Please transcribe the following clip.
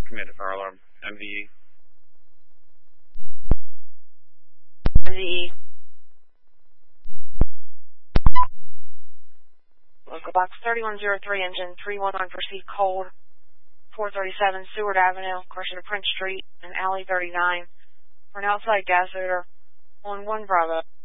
Command to fire alarm. MVE. MVE. Local box 3103, engine 319, proceed cold. 437 Seward Avenue, correction to Prince Street, and alley 39, for an outside gas odor on 1 Bravo.